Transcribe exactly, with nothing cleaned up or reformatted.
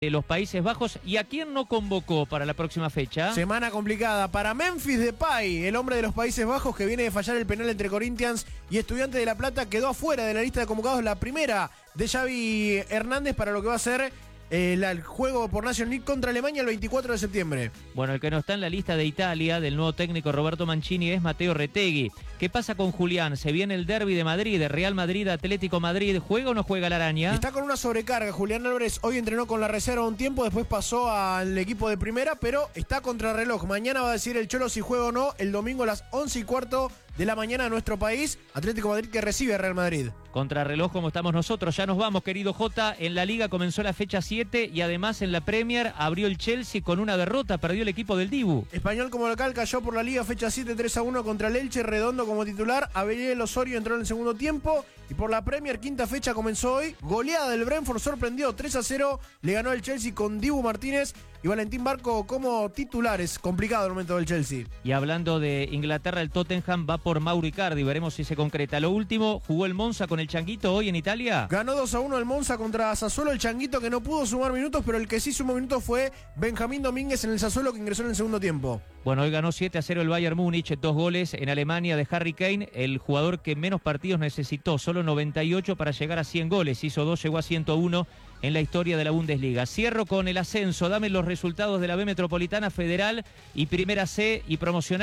de los Países Bajos. ¿Y a quién no convocó para la próxima fecha? Semana complicada para Memphis Depay, el hombre de los Países Bajos que viene de fallar el penal entre Corinthians y Estudiantes de La Plata, quedó afuera de la lista de convocados, la primera de Xavi Hernández para lo que va a ser eh, la, el juego por National League contra Alemania el veinticuatro de septiembre. Bueno, el que no está en la lista de Italia del nuevo técnico Roberto Mancini es Matteo Retegui. ¿Qué pasa con Julián? Se viene el derbi de Madrid, Real Madrid, Atlético Madrid. ¿Juega o no juega la araña? Está con una sobrecarga. Julián Álvarez hoy entrenó con la reserva un tiempo, después pasó al equipo de primera, pero está contrarreloj. Mañana va a decir el Cholo si juega o no, el domingo a las once y cuarto de la mañana a nuestro país. Atlético Madrid que recibe a Real Madrid. Contrarreloj como estamos nosotros. Ya nos vamos, querido Jota. En la Liga comenzó la fecha siete y además en la Premier abrió el Chelsea con una derrota. Perdió el equipo del Dibu. Español como local cayó por la Liga, fecha siete, tres a uno contra el Elche. Redondo como titular. Abel Osorio entró en el segundo tiempo. Y por la Premier, quinta fecha comenzó hoy. Goleada del Brentford, sorprendió tres a cero. Le ganó el Chelsea con Dibu Martínez y Valentín Barco como titulares. Complicado el momento del Chelsea. Y hablando de Inglaterra, el Tottenham va por Mauro Icardi. Veremos si se concreta. Lo último, jugó el Monza con el Changuito hoy en Italia. Ganó dos a uno el Monza contra Sassuolo. El Changuito que no pudo sumar minutos, pero el que sí sumó minutos fue Benjamín Domínguez en el Sassuolo, que ingresó en el segundo tiempo. Bueno, hoy ganó siete a cero el Bayern Múnich, dos goles en Alemania de Harry Kane, el jugador que menos partidos necesitó, solo noventa y ocho para llegar a cien goles, hizo dos, llegó a ciento uno en la historia de la Bundesliga. Cierro con el ascenso, dame los resultados de la B Metropolitana, Federal y Primera C y Promocional.